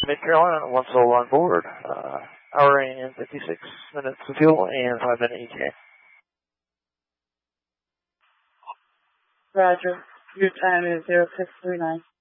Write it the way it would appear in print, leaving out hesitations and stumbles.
Mid Carolina, one soul on board. Hour and 56 minutes of fuel and 5 minute ETA. Roger. Your time is 0639.